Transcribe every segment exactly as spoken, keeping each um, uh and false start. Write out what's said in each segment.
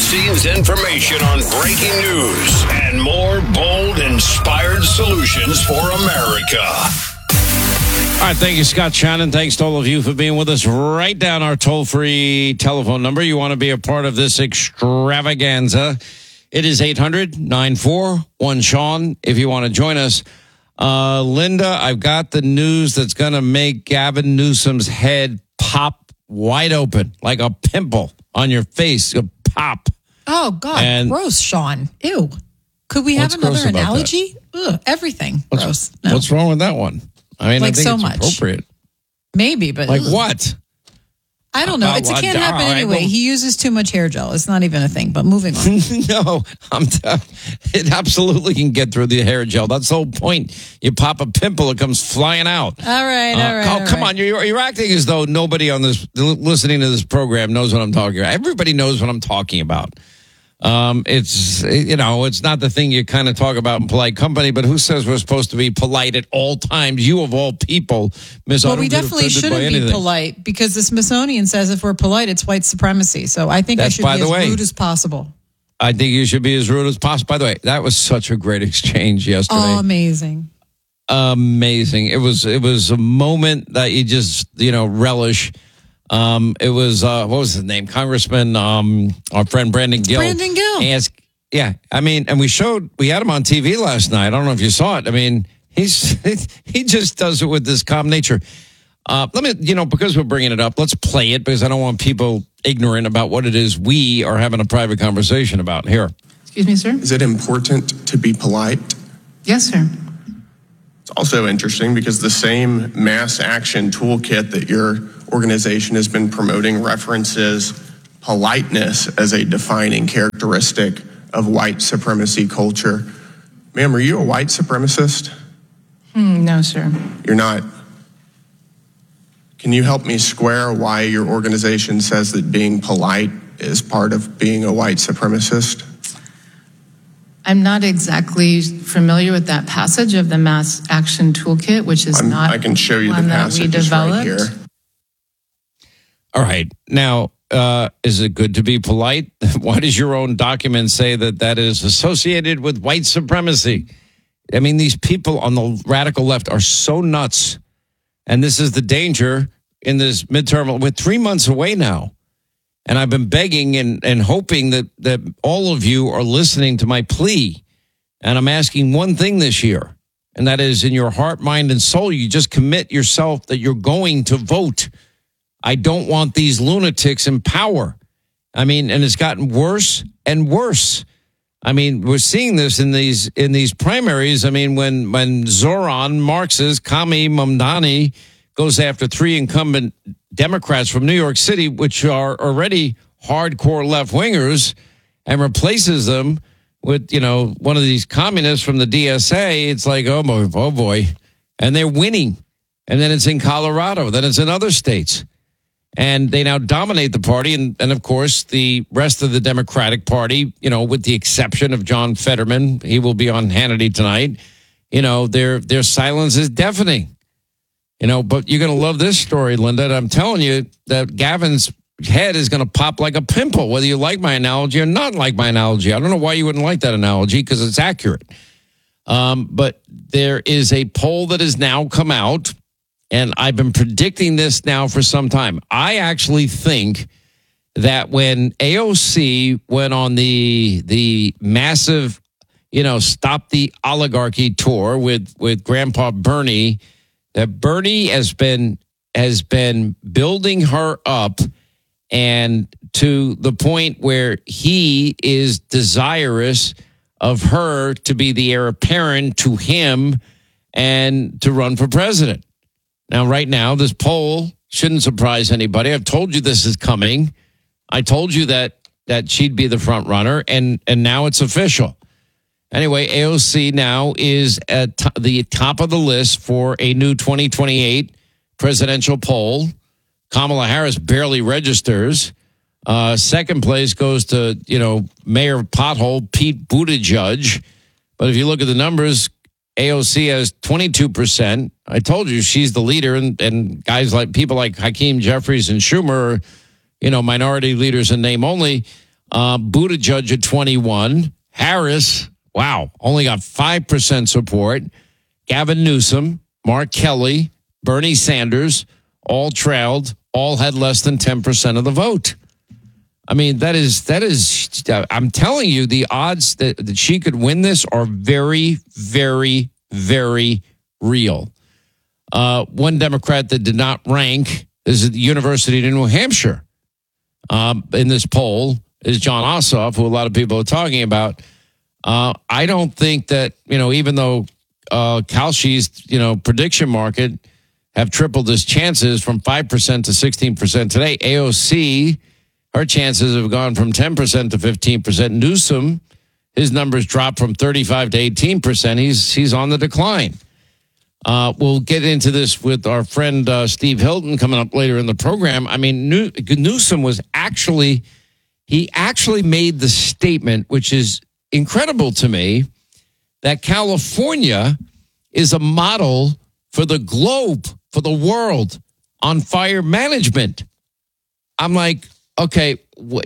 behind-the-scenes information on breaking news and more bold, inspired solutions for America. All right, thank you, Scott Shannon. Thanks to all of you for being with us. Write down our toll-free telephone number. You want to be a part of this extravaganza. It is eight hundred nine four one Sean if you want to join us. Uh, Linda, I've got the news that's going to make Gavin Newsom's head pop wide open like a pimple on your face. A pop. Oh, God. And gross, Sean. Ew. Could we have another analogy? Ugh, everything. What's, gross. No. What's wrong with that one? I mean, like I think so it's much. appropriate. Maybe, but like ugh. what? I don't know. Uh, it's, it well, can't all happen right, anyway. well, he uses too much hair gel. It's not even a thing, but moving on. No, I'm t- it absolutely can get through the hair gel. That's the whole point. You pop a pimple, it comes flying out. All right, all right. Uh, oh, all come right. on. You're, you're acting as though nobody on this, listening to this program knows what I'm talking about. Everybody knows what I'm talking about. Um, it's, you know, it's not the thing you kind of talk about in polite company, but who says we're supposed to be polite at all times? You of all people, Miz Well, we definitely shouldn't be polite because the Smithsonian says if we're polite, it's white supremacy. So I think That's, I should by be the as way, rude as possible. I think you should be as rude as possible. By the way, that was such a great exchange yesterday. Oh, amazing. Amazing. It was, it was a moment that you just, you know, relish. Um, it was, uh, what was his name? Congressman, um, our friend Brandon Gill. Brandon Gill. Asked, yeah. I mean, and we showed, we had him on T V last night. I don't know if you saw it. I mean, he's, he just does it with this calm nature. Uh, let me, you know, because we're bringing it up, let's play it because I don't want people ignorant about what it is we are having a private conversation about here. Excuse me, sir? Is it important to be polite? Yes, sir. It's also interesting because the same mass action toolkit that your organization has been promoting references politeness as a defining characteristic of white supremacy culture. Ma'am, are you a white supremacist? Mm, no, sir. You're not. Can you help me square why your organization says that being polite is part of being a white supremacist? I'm not exactly familiar with that passage of the Mass Action Toolkit, which is I'm, not I can show you one the that passage we developed. right here. All right. Now, uh, is it good to be polite? Why does your own document say that that is associated with white supremacy? I mean, these people on the radical left are so nuts. And this is the danger in this midterm. We're three months away now. And I've been begging and, and hoping that, that all of you are listening to my plea. And I'm asking one thing this year, and that is in your heart, mind, and soul, you just commit yourself that you're going to vote. I don't want these lunatics in power. I mean, and it's gotten worse and worse. I mean, we're seeing this in these in these primaries. I mean, when when Zoran Marx's Kami Mamdani goes after three incumbent Democrats from New York City, which are already hardcore left wingers, and replaces them with, you know, one of these communists from the D S A, it's like, oh boy, oh boy, and they're winning. And then it's in Colorado, then it's in other states. And they now dominate the party. And, and of course, the rest of the Democratic Party, you know, with the exception of John Fetterman, he will be on Hannity tonight. You know, their their silence is deafening. You know, but you're going to love this story, Linda. I'm telling you that Gavin's head is going to pop like a pimple, whether you like my analogy or not like my analogy. I don't know why you wouldn't like that analogy because it's accurate. Um, but there is a poll that has now come out. And I've been predicting this now for some time. I actually think that when A O C went on the the massive, you know, Stop the Oligarchy tour with, with Grandpa Bernie, that Bernie has been has been building her up and to the point where he is desirous of her to be the heir apparent to him and to run for president. Now, right now, this poll shouldn't surprise anybody. I've told you this is coming. I told you that that she'd be the front runner, and and now it's official. Anyway, A O C now is at t- the top of the list for a new twenty twenty-eight presidential poll. Kamala Harris barely registers. Uh, second place goes to, you know, Mayor Pothole Pete Buttigieg. But if you look at the numbers, A O C has twenty-two percent. I told you she's the leader, and, and guys like people like Hakeem Jeffries and Schumer, are, you know, minority leaders in name only. Uh, Buttigieg at twenty-one. Harris, wow, only got five percent support. Gavin Newsom, Mark Kelly, Bernie Sanders, all trailed, all had less than ten percent of the vote. I mean, that is, that is, I'm telling you, the odds that, that she could win this are very, very, very real. Uh, one Democrat that did not rank is at the University of New Hampshire um, in this poll is John Ossoff, who a lot of people are talking about. Uh, I don't think that, you know, even though uh, Kalshi's, you know, prediction market have tripled his chances from five percent to sixteen percent today, A O C, her chances have gone from ten percent to fifteen percent. Newsom, his numbers dropped from thirty-five to eighteen percent. He's he's on the decline. Uh, we'll get into this with our friend uh, Steve Hilton coming up later in the program. I mean, New- Newsom was actually, he actually made the statement, which is incredible to me, that California is a model for the globe, for the world on fire management. I'm like, okay,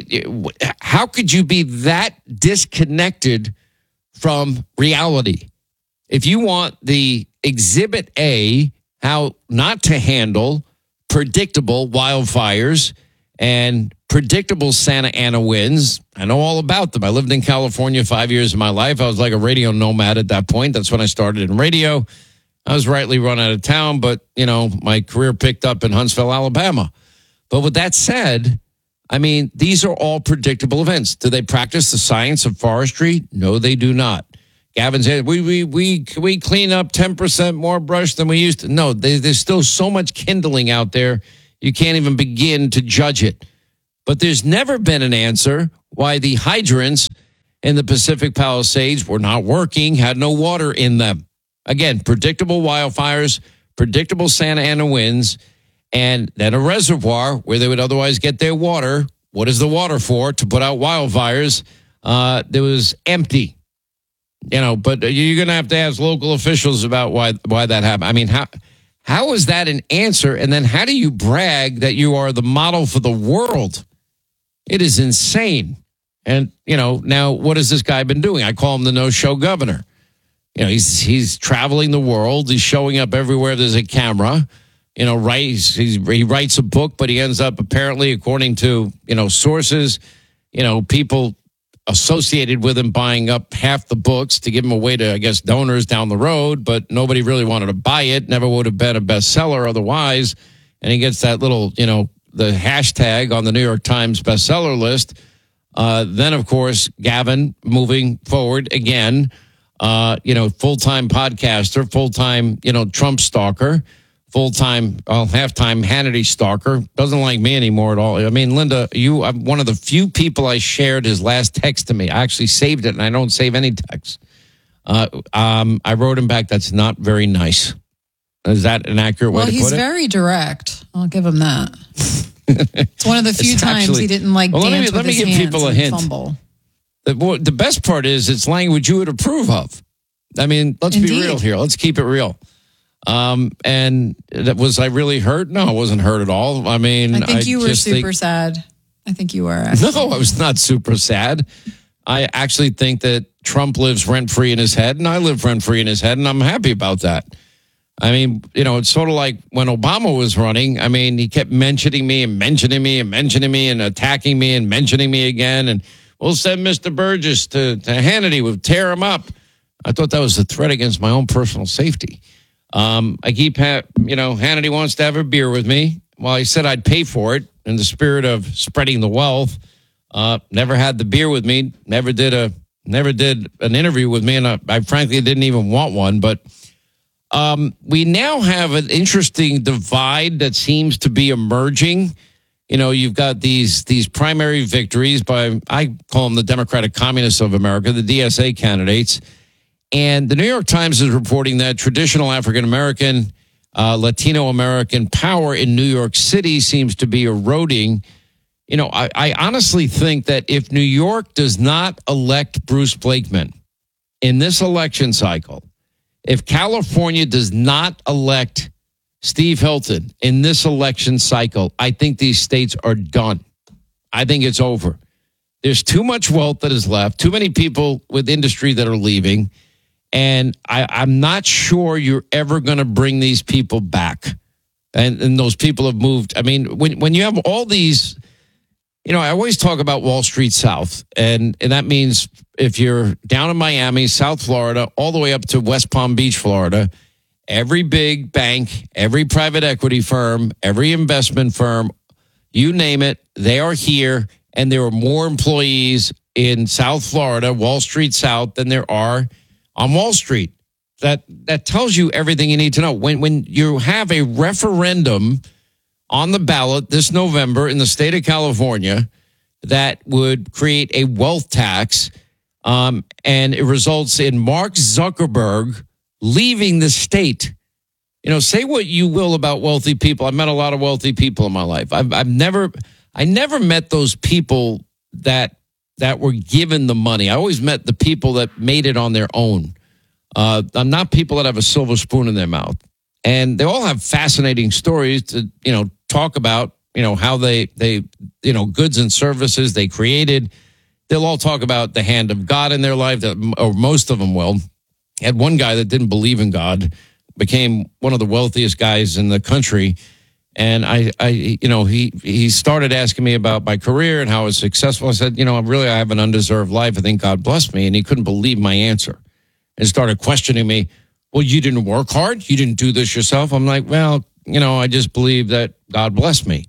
how could you be that disconnected from reality? If you want the Exhibit A, how not to handle predictable wildfires and predictable Santa Ana winds, I know all about them. I lived in California five years of my life. I was like a radio nomad at that point. That's when I started in radio. I was rightly run out of town, but, you know, my career picked up in Huntsville, Alabama. But with that said, I mean, these are all predictable events. Do they practice the science of forestry? No, they do not. Gavin said, we we we we clean up ten percent more brush than we used to. No, they, there's still so much kindling out there, you can't even begin to judge it. But there's never been an answer why the hydrants in the Pacific Palisades were not working, had no water in them. Again, predictable wildfires, predictable Santa Ana winds, and then a reservoir where they would otherwise get their water. What is the water for? To put out wildfires. Uh, that was empty. You know, but you're going to have to ask local officials about why why that happened. I mean, how how is that an answer? And then how do you brag that you are the model for the world? It is insane. And, you know, now what has this guy been doing? I call him the no-show governor. You know, he's he's traveling the world. He's showing up everywhere there's a camera. You know, right? He's, he's, he writes a book, but he ends up apparently, according to, you know, sources, you know, people associated with him buying up half the books to give him away to, I guess, donors down the road, but nobody really wanted to buy it. Never would have been a bestseller otherwise. And he gets that little, you know, the hashtag on the New York Times bestseller list. Uh, then, of course, Gavin moving forward again, uh, you know, full-time podcaster, full-time, you know, Trump stalker, full-time, well, half-time Hannity stalker. Doesn't like me anymore at all. I mean, Linda, you, I'm one of the few people I shared his last text to me. I actually saved it, and I don't save any texts. Uh, um, I wrote him back, that's not very nice. Is that an accurate well, way to put it? Well, he's very direct. I'll give him that. It's one of the few times actually, he didn't like well, dance let me, with let me his give people a hint. Fumble. The, the best part is it's language you would approve of. I mean, let's Indeed. be real here. Let's keep it real. Um, and that was I really hurt? No, I wasn't hurt at all. I mean, I think I you were super think, sad. I think you were. Actually. No, I was not super sad. I actually think that Trump lives rent free in his head, and I live rent free in his head, and I'm happy about that. I mean, you know, it's sort of like when Obama was running. I mean, he kept mentioning me and mentioning me and mentioning me and attacking me and mentioning me again. And we'll send Mister Burgess to, to Hannity. We'll tear him up. I thought that was a threat against my own personal safety. Um, I keep, ha- you know, Hannity wants to have a beer with me. Well, I said I'd pay for it in the spirit of spreading the wealth. Uh, never had the beer with me. Never did a, never did an interview with me. And I, I frankly didn't even want one, but Um, we now have an interesting divide that seems to be emerging. You know, you've got these these primary victories by, I call them the Democratic Communists of America, the D S A candidates. And the New York Times is reporting that traditional African-American, uh, Latino-American power in New York City seems to be eroding. You know, I, I honestly think that if New York does not elect Bruce Blakeman in this election cycle, if California does not elect Steve Hilton in this election cycle, I think these states are done. I think it's over. There's too much wealth that is left, too many people with industry that are leaving, and I, I'm not sure you're ever going to bring these people back. And, and those people have moved. I mean, when when you have all these, you know, I always talk about Wall Street South, and, and that means if you're down in Miami, South Florida, all the way up to West Palm Beach, Florida, every big bank, every private equity firm, every investment firm, you name it, they are here, and there are more employees in South Florida, Wall Street South, than there are on Wall Street. That that tells you everything you need to know. When when you have a referendum on the ballot this November in the state of California that would create a wealth tax, um, and it results in Mark Zuckerberg leaving the state. You know, say what you will about wealthy people. I've met a lot of wealthy people in my life. I've I've never I never met those people that that were given the money. I always met the people that made it on their own. Uh, I'm not people that have a silver spoon in their mouth. And they all have fascinating stories to, you know, talk about, you know, how they, they, you know, goods and services they created. They'll all talk about the hand of God in their life, or most of them will. Had one guy that didn't believe in God, became one of the wealthiest guys in the country. And I, I, you know, he, he started asking me about my career and how I was successful. I said, you know, really, I have an undeserved life. I think God blessed me. And he couldn't believe my answer. And started questioning me. Well, you didn't work hard? You didn't do this yourself? I'm like, well, you know, I just believe that God blessed me.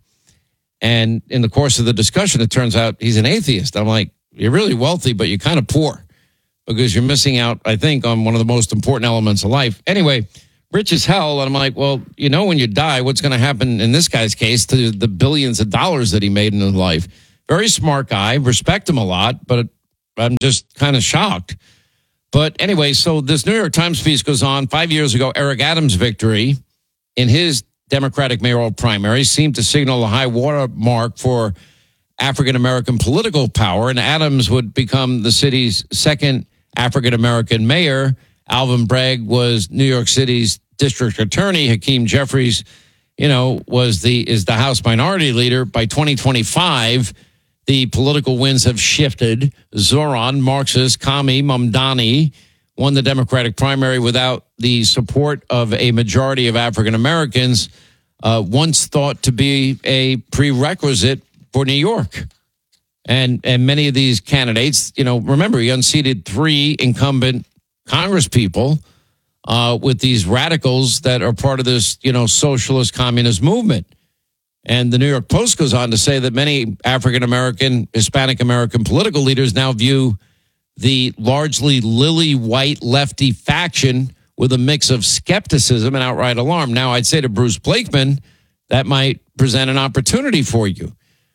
And in the course of the discussion, it turns out he's an atheist. I'm like, you're really wealthy, but you're kind of poor because you're missing out, I think, on one of the most important elements of life. Anyway, rich as hell. And I'm like, well, you know, when you die, what's going to happen in this guy's case to the billions of dollars that he made in his life? Very smart guy. Respect him a lot, but I'm just kind of shocked. But anyway, so this New York Times piece goes on. Five years ago, Eric Adams' victory in his Democratic mayoral primary seemed to signal a high water mark for African-American political power, and Adams would become the city's second African-American mayor. Alvin Bragg was New York City's district attorney. Hakeem Jeffries, you know, was the is the House minority leader. By twenty twenty-five, the political winds have shifted. Zoran, Marxist, Kami Mamdani won the Democratic primary without the support of a majority of African Americans, uh, once thought to be a prerequisite for New York. And and many of these candidates, you know, remember, he unseated three incumbent congresspeople uh, with these radicals that are part of this, you know, socialist communist movement. And the New York Post goes on to say that many African-American, Hispanic-American political leaders now view the largely lily-white lefty faction with a mix of skepticism and outright alarm. Now, I'd say to Bruce Blakeman, that might present an opportunity for you.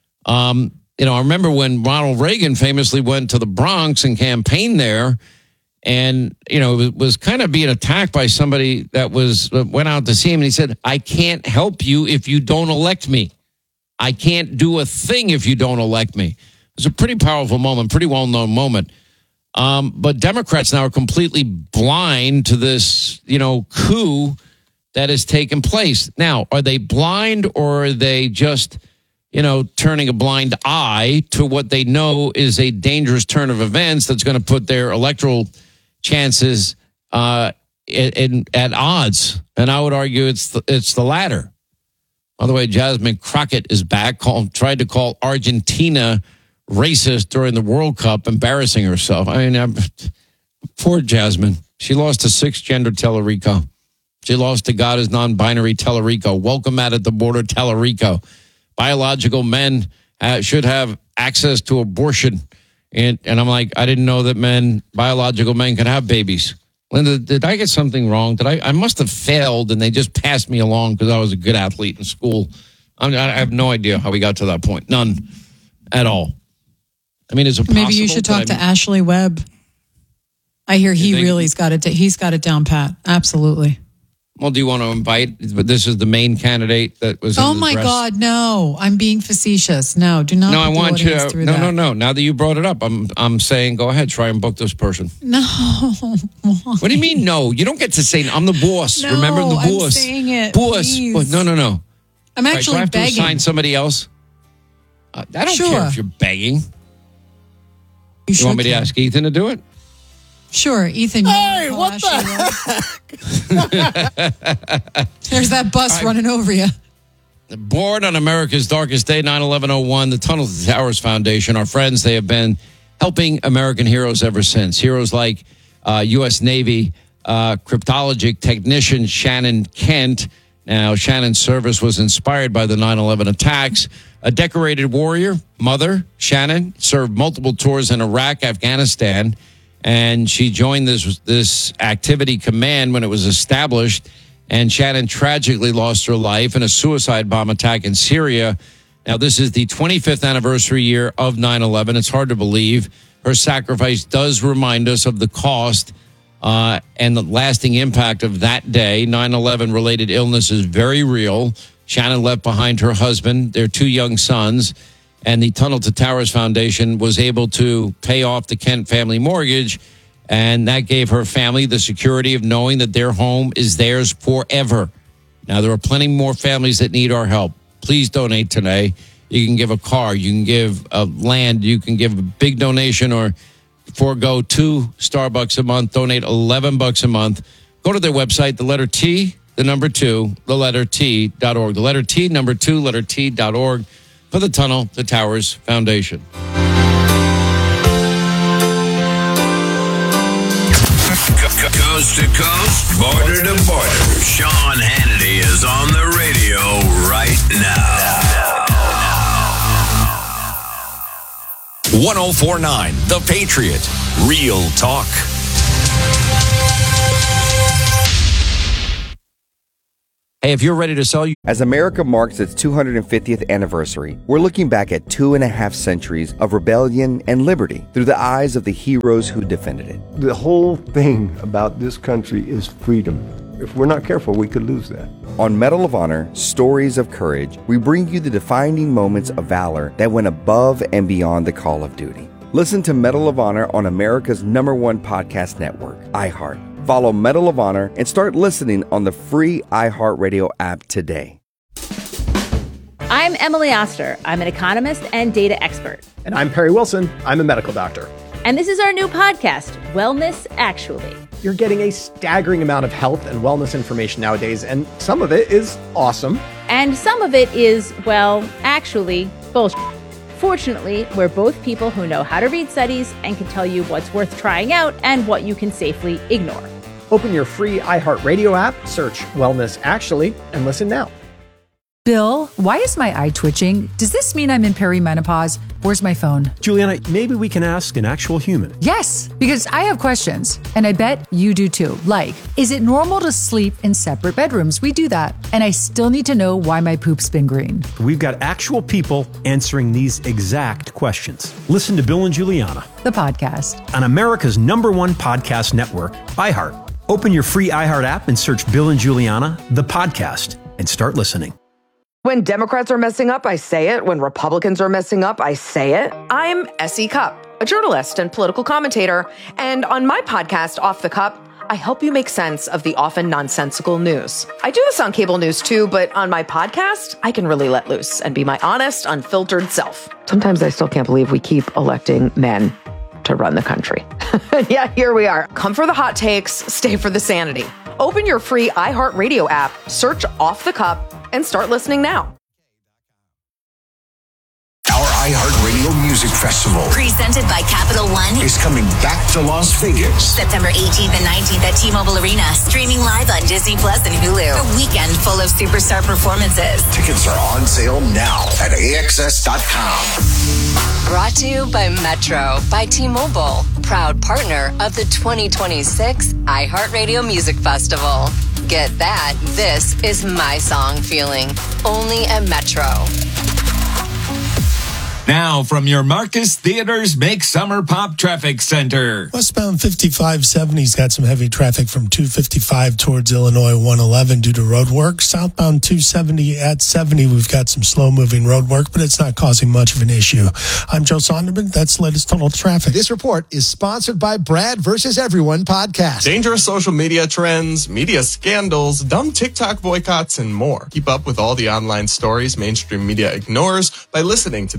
Um, you know, I remember when Ronald Reagan famously went to the Bronx and campaigned there, and, you know, it was kind of being attacked by somebody that was went out to see him. And he said, I can't help you if you don't elect me. I can't do a thing if you don't elect me. It was a pretty powerful moment, pretty well-known moment. Um, but Democrats now are completely blind to this, you know, coup that has taken place. Now, are they blind, or are they just, you know, turning a blind eye to what they know is a dangerous turn of events that's going to put their electoral chances uh, in, in, at odds? And I would argue it's the, it's the latter. By the way, Jasmine Crockett is back. Called, tried to call Argentina racist during the World Cup, embarrassing herself. I mean, I'm, poor Jasmine. She lost to six-gender Tellerico. She lost to God is non-binary Tellerico. Welcome at the border, Tellerico. Biological men uh, should have access to abortion. And and I'm like, I didn't know that men, biological men, can have babies. Linda, did I get something wrong? Did I? I must have failed, and they just passed me along because I was a good athlete in school. I, I have no idea how we got to that point. None at all. I mean, is it possible? Maybe you should talk to Ashley Webb. I hear he really's got it. He's got it down pat. Absolutely. Well, do you want to invite? But this is the main candidate that was. Oh in my dress. God, no! I'm being facetious. No, do not. No, I want you. To, no, that. no, no. Now that you brought it up, I'm, I'm saying, go ahead, try and book this person. No. What do you mean? No, you don't get to say. I'm the boss. No, Remember the boss. I'm saying it. Boss. Please. No, no, no. I'm actually right, do I have begging. to assign somebody else. Uh, I don't sure. care if you're begging. You, you want me to ask Ethan to do it? Sure, Ethan. Hey, what the heck? There's that bus right. running over you. Born on America's darkest day, nine eleven oh one, the Tunnel to Towers Foundation, our friends, they have been helping American heroes ever since. Heroes like uh, U S Navy uh, cryptologic technician Shannon Kent. Now, Shannon's service was inspired by the nine eleven attacks. A decorated warrior, mother, Shannon, served multiple tours in Iraq, Afghanistan, and she joined this this activity command when it was established. And Shannon tragically lost her life in a suicide bomb attack in Syria. Now, this is the twenty-fifth anniversary year of nine eleven. It's hard to believe. Her sacrifice does remind us of the cost uh, and the lasting impact of that day. nine eleven related illness is very real. Shannon left behind her husband, their two young sons, and the Tunnel to Towers Foundation was able to pay off the Kent family mortgage. And that gave her family the security of knowing that their home is theirs forever. Now, there are plenty more families that need our help. Please donate today. You can give a car. You can give a land. You can give a big donation or forego two Starbucks a month. Donate eleven bucks a month. Go to their website, the letter T, the number two, the letter T dot org. The letter T, number two, letter T dot org for the Tunnel to Towers Foundation. Coast to coast, border to border. Sean Hannity is on the radio right now. ten forty-nine The Patriot. Real talk. Hey, if you're ready to sell... As America marks its two hundred fiftieth anniversary, we're looking back at two and a half centuries of rebellion and liberty through the eyes of the heroes who defended it. The whole thing about this country is freedom. If we're not careful, we could lose that. On Medal of Honor, Stories of Courage, we bring you the defining moments of valor that went above and beyond the call of duty. Listen to Medal of Honor on America's number one podcast network, iHeart. Follow Medal of Honor and start listening on the free iHeartRadio app today. I'm Emily Oster. I'm an economist and data expert. And I'm Perry Wilson. I'm a medical doctor. And this is our new podcast, Wellness Actually. You're getting a staggering amount of health and wellness information nowadays, and some of it is awesome. And some of it is, well, actually, bullshit. Fortunately, we're both people who know how to read studies and can tell you what's worth trying out and what you can safely ignore. Open your free iHeartRadio app, search Wellness Actually, and listen now. Bill, why is my eye twitching? Does this mean I'm in perimenopause? Where's my phone? Juliana, maybe we can ask an actual human. Yes, because I have questions, and I bet you do too. Like, is it normal to sleep in separate bedrooms? We do that. And I still need to know why my poop's been green. We've got actual people answering these exact questions. Listen to Bill and Juliana, the podcast, on America's number one podcast network, iHeart. Open your free iHeart app and search Bill and Juliana, the podcast, and start listening. When Democrats are messing up, I say it. When Republicans are messing up, I say it. I'm Essie Cupp, a journalist and political commentator. And on my podcast, Off the Cup, I help you make sense of the often nonsensical news. I do this on cable news too, but on my podcast, I can really let loose and be my honest, unfiltered self. Sometimes I still can't believe we keep electing men to run the country. Yeah, here we are. Come for the hot takes, stay for the sanity. Open your free iHeartRadio app, search Off the Cup, and start listening now. Our iHeartRadio Music Festival, presented by Capital One, is coming back to Las Vegas. September eighteenth and nineteenth at T-Mobile Arena, streaming live on Disney Plus and Hulu. A weekend full of superstar performances. Tickets are on sale now at A X S dot com. Brought to you by Metro by T-Mobile, proud partner of the twenty twenty-six iHeartRadio Music Festival. Get that, this is my song feeling, only at Metro. Now from your Marcus Theaters Make Summer Pop Traffic Center. Westbound fifty-five seventy's got some heavy traffic from two fifty-five towards Illinois one eleven due to road work. Southbound two seventy at seventy, we've got some slow-moving road work, but it's not causing much of an issue. I'm Joe Sonderman. That's the latest total traffic. This report is sponsored by Brad versus Everyone podcast. Dangerous social media trends, media scandals, dumb TikTok boycotts, and more. Keep up with all the online stories mainstream media ignores by listening to the Brad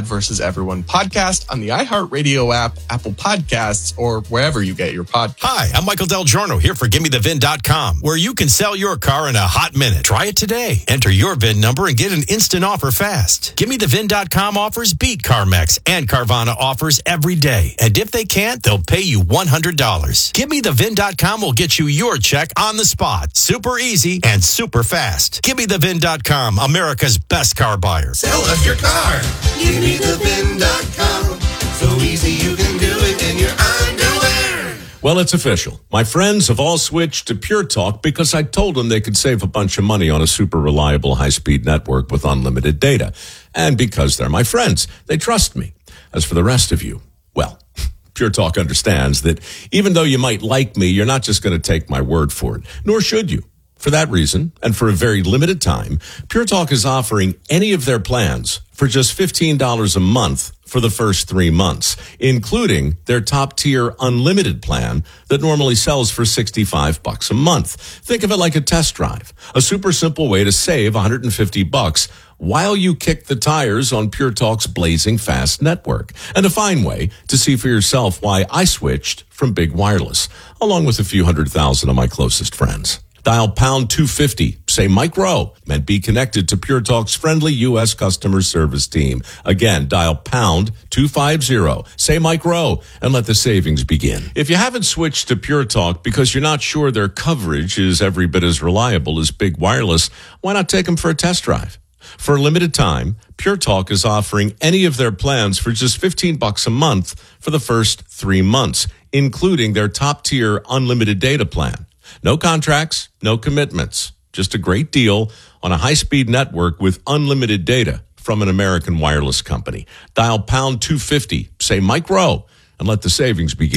Brad versus Everyone podcast on the iHeartRadio app, Apple Podcasts, or wherever you get your podcasts. Hi, I'm Michael Del Giorno here for Gimme The V I N dot com, where you can sell your car in a hot minute. Try it today. Enter your V I N number and get an instant offer fast. Gimme The V I N dot com offers beat CarMax and Carvana offers every day. And if they can't, they'll pay you one hundred dollars. Gimme The V I N dot com will get you your check on the spot. Super easy and super fast. Gimme The V I N dot com, America's best car buyer. Sell us your car. Gimme The V I N dot com. So easy you can do it in your underwear. Well, it's official. My friends have all switched to Pure Talk because I told them they could save a bunch of money on a super reliable high-speed network with unlimited data. And because they're my friends, they trust me. As for the rest of you, well, Pure Talk understands that even though you might like me, you're not just going to take my word for it, nor should you. For that reason, and for a very limited time, Pure Talk is offering any of their plans for just fifteen dollars a month for the first three months, including their top-tier unlimited plan that normally sells for sixty-five bucks a month. Think of it like a test drive, a super simple way to save one hundred fifty bucks while you kick the tires on Pure Talk's blazing fast network, and a fine way to see for yourself why I switched from Big Wireless, along with a few hundred thousand of my closest friends. Dial pound two fifty, say Mike Rowe, and be connected to Pure Talk's friendly U S customer service team. Again, dial pound two fifty, say Mike Rowe, and let the savings begin. If you haven't switched to Pure Talk because you're not sure their coverage is every bit as reliable as Big Wireless, why not take them for a test drive? For a limited time, Pure Talk is offering any of their plans for just fifteen bucks a month for the first three months, including their top-tier unlimited data plan. No contracts, no commitments, just a great deal on a high-speed network with unlimited data from an American wireless company. Dial pound two fifty, say Mike Rowe, and let the savings begin.